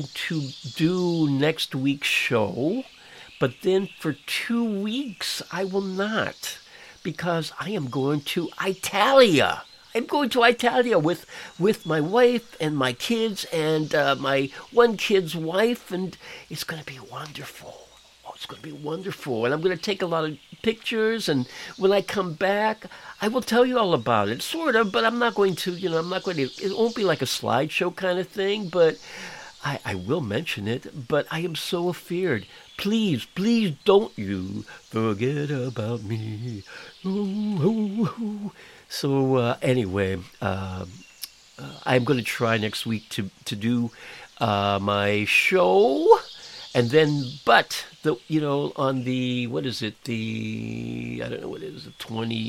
to do next week's show, but then for 2 weeks I will not because I am going to Italia. I'm going to Italia with my wife and my kids and my one kid's wife, and it's going to be wonderful. Oh, it's going to be wonderful, and I'm going to take a lot of pictures. And when I come back, I will tell you all about it, sort of. But I'm not going to, I'm not going to. It won't be like a slideshow kind of thing, but I will mention it. But I am so afeared. Please, please don't you forget about me. Ooh, ooh, ooh. So anyway, I'm going to try next week to do my show, and then but the on the what is it the I don't know what it is the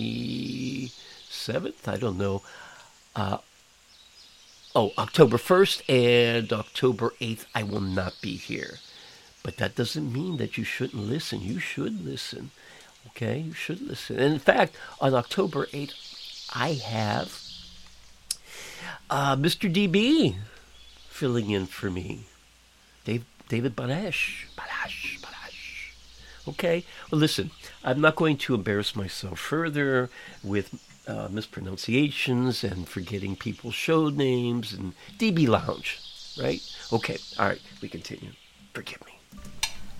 27th I don't know October 1st and October 8th I will not be here, but that doesn't mean that you shouldn't listen. You should listen. Okay, you should listen. And in fact, on October 8th, I have Mr. DB filling in for me. David Balash. Balash. Balash. Okay? Well, listen, I'm not going to embarrass myself further with mispronunciations and forgetting people's show names and DB Lounge, right? Okay, all right, we continue. Forgive me.